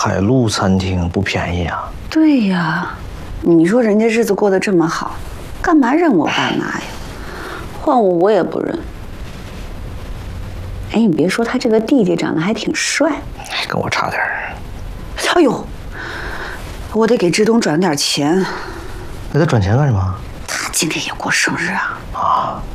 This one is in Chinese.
海陆餐厅不便宜啊。 对呀，你说人家日子过得这么好，干嘛认我爸妈呀？换我也不认。哎，你别说，他这个弟弟长得还挺帅， 跟我差点儿。 哎呦，我得给志东转点钱。 给他转钱干什么？ 他今天也过生日啊。 啊。